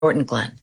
important, Glenn.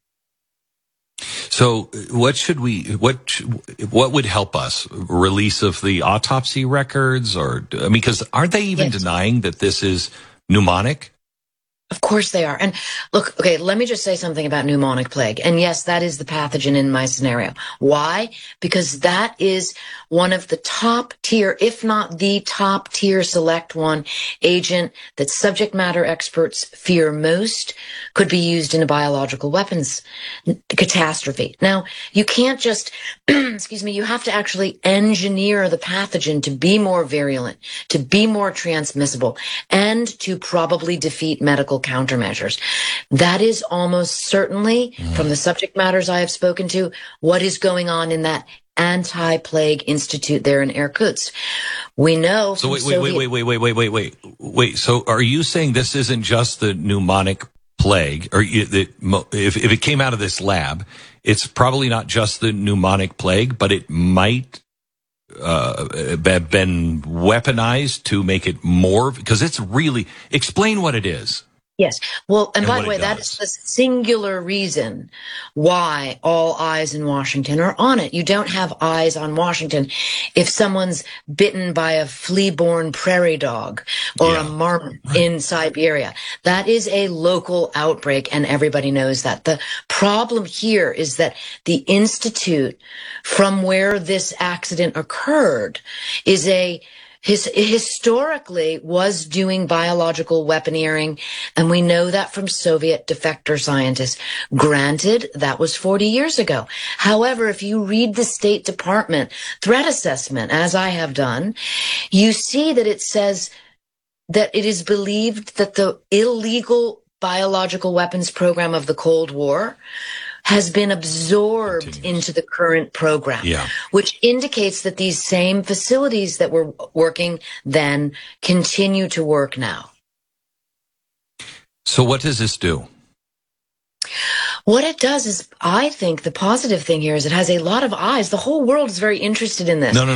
So what would help us? Release of the autopsy records, or, I mean, because aren't they even denying that this is pneumonic? Of course they are. And look, okay, let me just say something about pneumonic plague. And yes, that is the pathogen in my scenario. Why? Because that is one of the top tier, if not the top tier select one agent that subject matter experts fear most could be used in a biological weapons catastrophe. Now, you can't just, excuse me, you have to actually engineer the pathogen to be more virulent, to be more transmissible, and to probably defeat medical countermeasures. That is almost certainly, from the subject matters I have spoken to, what is going on in that anti-plague institute there in Irkutsk. We know. So wait. So are you saying this isn't just the pneumonic plague, or if it came out of this lab, it's probably not just the pneumonic plague, but it might have been weaponized to make it more, because it's really, explain what it is. Yes. Well, and by the way, that is the singular reason why all eyes in Washington are on it. You don't have eyes on Washington if someone's bitten by a flea-borne prairie dog or a marmot in Siberia. That is a local outbreak, and everybody knows that. The problem here is that the institute from where this accident occurred is historically was doing biological weaponeering, and we know that from Soviet defector scientists. Granted, that was 40 years ago. However, if you read the State Department threat assessment, as I have done, you see that it says that it is believed that the illegal biological weapons program of the Cold War has been absorbed into the current program, which indicates that these same facilities that were working then continue to work now. So what does this do? What it does is, I think the positive thing here is it has a lot of eyes. The whole world is very interested in this. No.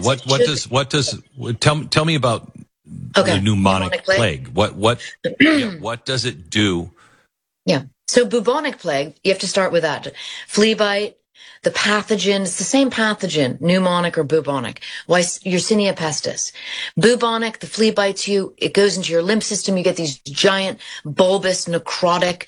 Tell me about the pneumonic plague. What does it do? Yeah. So bubonic plague, you have to start with that. Flea bite, the pathogen, it's the same pathogen, pneumonic or bubonic. Yersinia pestis. Bubonic, the flea bites you, it goes into your lymph system, you get these giant, bulbous, necrotic,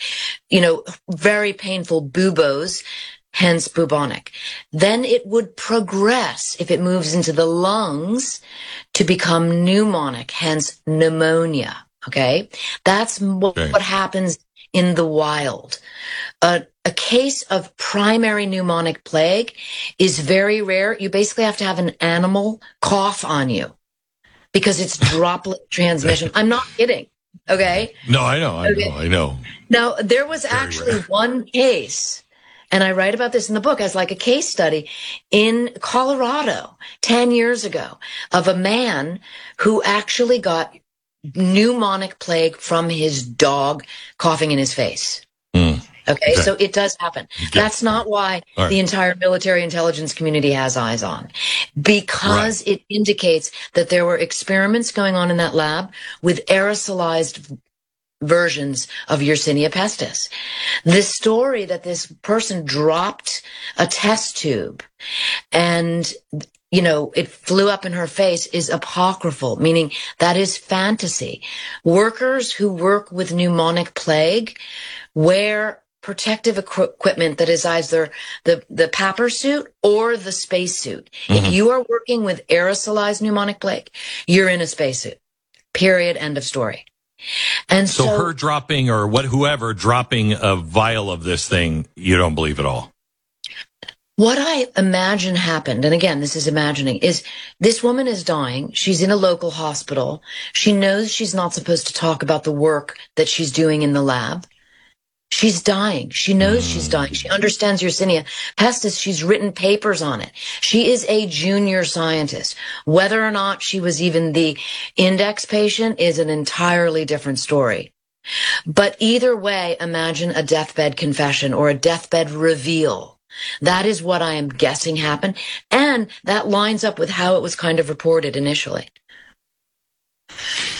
very painful buboes, hence bubonic. Then it would progress, if it moves into the lungs, to become pneumonic, hence pneumonia. Okay? That's what happens in the wild. A case of primary pneumonic plague is very rare. You basically have to have an animal cough on you because it's droplet transmission. I'm not kidding. Okay? No, I know. Now, there was actually one case, and I write about this in the book as like a case study, in Colorado 10 years ago, of a man who actually got pneumonic plague from his dog coughing in his face. Okay, so it does happen. That's not why the entire military intelligence community has eyes on, because it indicates that there were experiments going on in that lab with aerosolized versions of Yersinia pestis. The story that this person dropped a test tube and it flew up in her face is apocryphal, meaning that is fantasy. Workers who work with pneumonic plague wear protective equipment that is either the PAPR suit or the spacesuit. If you are working with aerosolized pneumonic plague, you're in a spacesuit. Period. End of story. And so her dropping, or whoever dropping a vial of this thing, you don't believe at all? What I imagine happened, and again, this is imagining, is this woman is dying. She's in a local hospital. She knows she's not supposed to talk about the work that she's doing in the lab. She's dying. She knows she's dying. She understands Yersinia pestis. She's written papers on it. She is a junior scientist. Whether or not she was even the index patient is an entirely different story. But either way, imagine a deathbed confession or a deathbed reveal. That is what I am guessing happened. And that lines up with how it was kind of reported initially.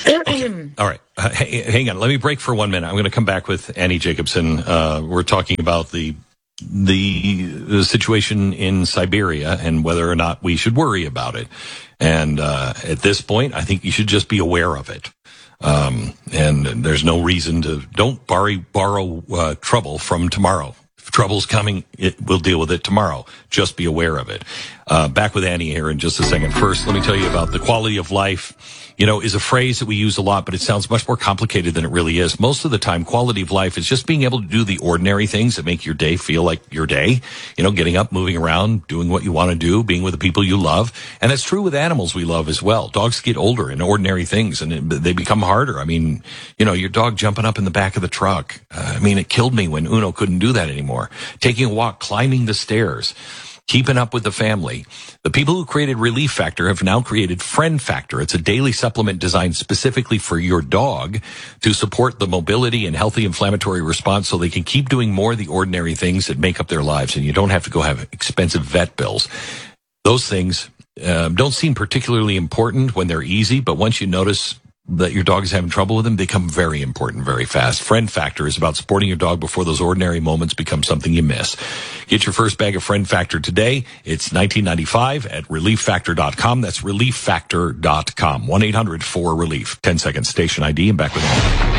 Okay. All right. Hang on. Let me break for 1 minute. I'm going to come back with Annie Jacobsen. We're talking about the situation in Siberia and whether or not we should worry about it. And at this point, I think you should just be aware of it. And there's no reason to don't borrow trouble from tomorrow. If trouble's coming, we'll deal with it tomorrow. Just be aware of it. Back with Annie here in just a second. First, let me tell you about the quality of life. Is a phrase that we use a lot, but it sounds much more complicated than it really is. Most of the time, quality of life is just being able to do the ordinary things that make your day feel like your day. Getting up, moving around, doing what you want to do, being with the people you love. And that's true with animals we love as well. Dogs get older in ordinary things and they become harder. I mean, your dog jumping up in the back of the truck. It killed me when Uno couldn't do that anymore. Taking a walk, climbing the stairs. Keeping up with the family. The people who created Relief Factor have now created Friend Factor. It's a daily supplement designed specifically for your dog to support the mobility and healthy inflammatory response so they can keep doing more of the ordinary things that make up their lives, and you don't have to go have expensive vet bills. Those things don't seem particularly important when they're easy, but once you notice that your dog is having trouble with them, they become very important very fast. Friend Factor is about supporting your dog before those ordinary moments become something you miss. Get your first bag of Friend Factor today. It's $19.95 at ReliefFactor.com. That's ReliefFactor.com. 1-800-4-RELIEF. 10 seconds station ID and back with you.